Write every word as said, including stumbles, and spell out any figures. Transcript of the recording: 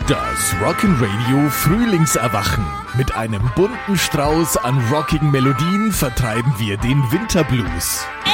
Das Rockin' Frühlingserwachen. Mit einem bunten Strauß an rockigen Melodien vertreiben wir den Winterblues.